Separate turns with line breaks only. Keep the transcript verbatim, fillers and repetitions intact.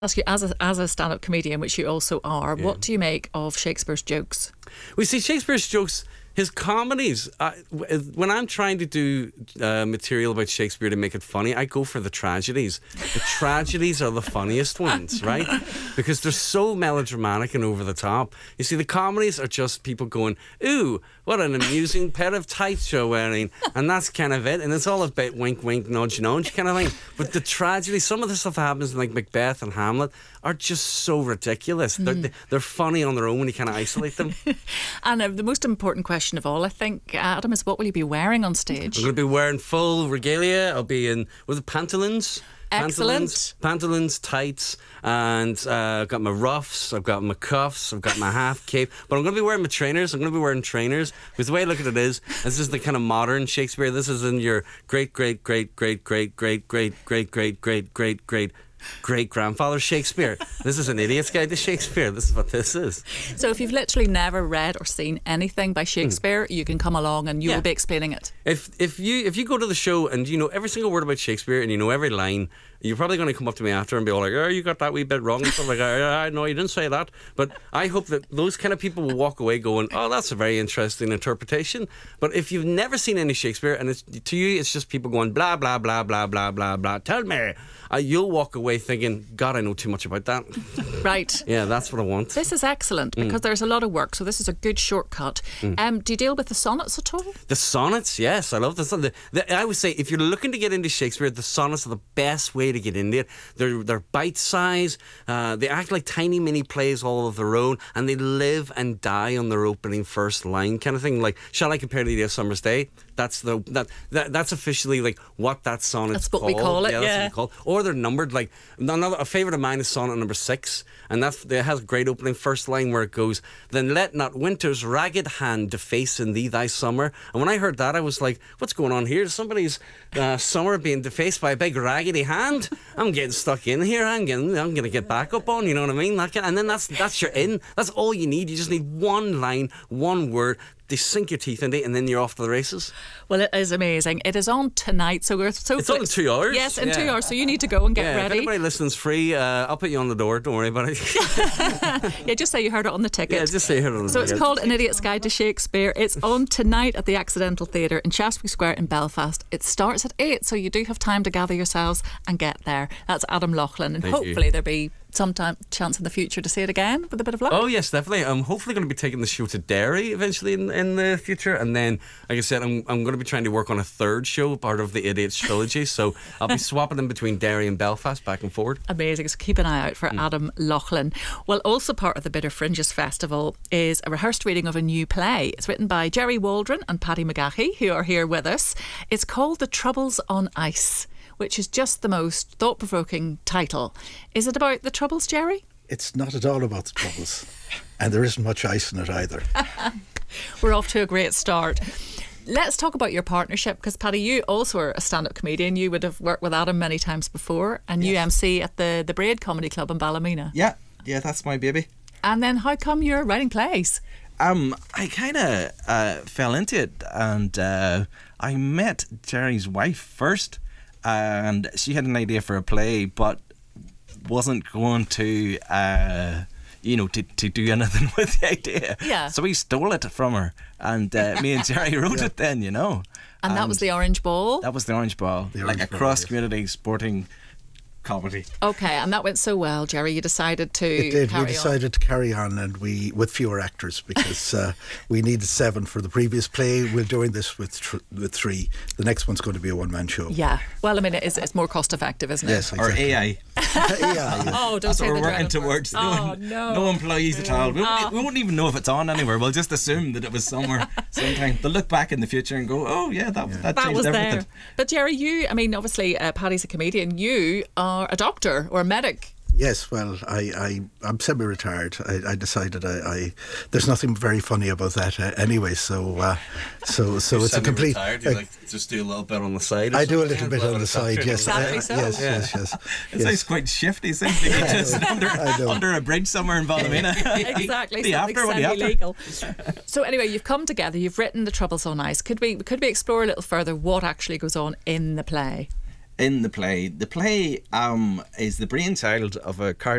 Ask you, as a, as a stand-up comedian, which you also are, yeah. what do you make of Shakespeare's jokes?
We see Shakespeare's jokes, his comedies. Uh, when I'm trying to do uh, material about Shakespeare to make it funny, I go for the tragedies. The tragedies are the funniest ones, right? Because they're so melodramatic and over the top. You see, the comedies are just people going, "Ooh, what an amusing pair of tights you're wearing," and that's kind of it. And it's all about wink, wink, nudge, nudge kind of thing. But the tragedy, some of the stuff that happens in like Macbeth and Hamlet, are just so ridiculous. Mm. They're, they're funny on their own when you kind of isolate them.
And uh, the most important question of all, I think, Adam, is what will you be wearing on stage?
I'm going to be wearing full regalia. I'll be in with the pantaloons.
Excellent.
Pantaloons, pantaloons, tights, and uh, I've got my ruffs, I've got my cuffs, I've got my half cape. But I'm going to be wearing my trainers. I'm going to be wearing trainers because the way I look at it is, this is the kind of modern Shakespeare. This is in your great, great, great, great, great, great, great, great, great, great, great, great. great grandfather Shakespeare. This is an idiot's guide to Shakespeare. This is what this is.
So if you've literally never read or seen anything by Shakespeare, mm. you can come along and you yeah. will be explaining it.
If if you if you go to the show and you know every single word about Shakespeare and you know every line, you're probably going to come up to me after and be all like, "Oh, you got that wee bit wrong," and stuff like that. "I know you didn't say that." But I hope that those kind of people will walk away going, "Oh, that's a very interesting interpretation." But if you've never seen any Shakespeare and it's to you it's just people going blah blah blah blah blah blah blah, tell me, uh, you'll walk away thinking, "God, I know too much about that."
Right.
Yeah, that's what I want.
This is excellent because mm. there's a lot of work, so this is a good shortcut. Mm. Um, do you deal with the sonnets at all?
The sonnets, yes, I love the sonnets. The, the, I would say if you're looking to get into Shakespeare, the sonnets are the best way to get into it. They're they're bite size. Uh, they act like tiny mini plays all of their own, and they live and die on their opening first line kind of thing. Like, shall I compare thee to a summer's day? That's the that, that that's officially like what that sonnet's
That's what
called.
we call it.
Yeah,
yeah.
that's what we call it. Or they're numbered. Like another a favourite of mine is sonnet number six, and that it has a great opening first line where it goes, "Then let not winter's ragged hand deface in thee thy summer." And when I heard that, I was like, "What's going on here? Somebody's uh, summer being defaced by a big raggedy hand? I'm getting stuck in here. I'm getting, I'm going to get back up on." You know what I mean? That kind, and then that's that's your in. That's all you need. You just need one line, one word. They sink your teeth into it, and then you're off to the races.
Well, it is amazing. It is on tonight, so we're so.
It's on in two hours.
Yes, in
yeah.
two hours. So you need to go and get
yeah,
ready.
If anybody listens free, uh, I'll put you on the door. Don't worry about it.
Yeah, just say you heard it on the ticket.
Yeah, just say you heard it on the
so
ticket.
So it's called An Idiot's Guide to Shakespeare. It's on tonight at the Accidental Theatre in Shaftesbury Square in Belfast. It starts at eight, so you do have time to gather yourselves and get there. That's Adam Loughlin, and
Thank
hopefully
you.
there'll be some time, chance in the future to see it again with a bit of luck.
Oh yes, definitely. I'm hopefully going to be taking the show to Derry eventually in, in the future, and then, like I said, I'm I'm going to be trying to work on a third show, part of the Idiots trilogy. So I'll be swapping them between Derry and Belfast, back and forward.
Amazing. So keep an eye out for mm. Adam Loughlin. Well, also part of the Bitter Fringes Festival is a rehearsed reading of a new play. It's written by Jerry Waldron and Paddy McGahey, who are here with us. It's called The Troubles on Ice, which is just the most thought-provoking title. Is it about the Troubles, Jerry?
It's not at all about the Troubles. And there isn't much ice in it either.
We're off to a great start. Let's talk about your partnership, because Paddy, you also are a stand-up comedian. You would have worked with Adam many times before, and yes. you M C at the, the Braid Comedy Club in Ballymena.
Yeah, yeah, that's my baby.
And then how come you're writing plays?
Um, I kind of uh, fell into it, and uh, I met Jerry's wife first, and she had an idea for a play, but wasn't going to, uh, you know, to, to do anything with the idea.
Yeah.
So we stole it from her, and uh, me and Jerry wrote yeah. it then, you know.
And, and that was the Orange Ball?
That was the Orange Ball,
the
like
Orange
a
Ball,
cross-community yes. sporting comedy.
Okay, and that went so well, Jerry, you decided to
It did.
carry
We decided
on.
to carry on, and we with fewer actors because uh, we needed seven for the previous play. We're doing this with tr- with three. The next one's going to be a one-man show.
Yeah. Well, I mean, it is, it's more cost-effective, isn't it?
Yes, exactly.
Or A I.
A I, yes.
Oh, don't
That's
say
what
the
we're working
dreaded
towards.
word.
No,
Oh,
one,
no.
no employees at all. We,
Oh.
won't, we won't even know if it's on anywhere. We'll just assume that it was somewhere sometime. They'll look back in the future and go, "Oh yeah, that
Yeah.
that,
That
changed
was
everything."
there. But Jerry, you, I mean, obviously uh, Paddy's a comedian. You are a doctor or a medic.
Yes, well, I, I, I'm semi-retired. I, I decided I, I there's nothing very funny about that uh, anyway. So, uh, so, so
You're
it's a complete.
semi-retired, you
Uh,
like just do a little bit on the side. Or
I do a
something?
little bit
Yeah,
on the side. Yes,
Exactly
uh,
so.
yes,
Yeah.
yes, yes,
It
yes.
sounds quite shifty. Sounds like you're just under, under a bridge somewhere in Ballymena.
Exactly.
The
something
after, what do you after?
semi-legal. So anyway, you've come together. You've written The Troubles on Ice. Could we could we explore a little further what actually goes on in the play?
In the play, the play um, is the brainchild of a card.